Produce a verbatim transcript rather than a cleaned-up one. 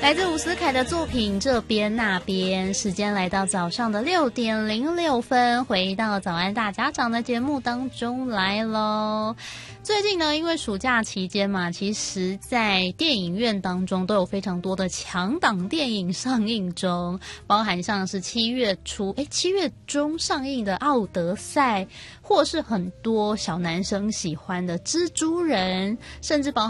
来自伍思凯的作品《这边那边》。时间来到早上的六点零六分，回到早安大家长的节目当中来咯。最近呢，因为暑假期间嘛，其实在电影院当中都有非常多的强档电影上映中，包含像是七月初诶七月中上映的《奥德赛》，或是很多小男生喜欢的《蜘蛛人》，甚至包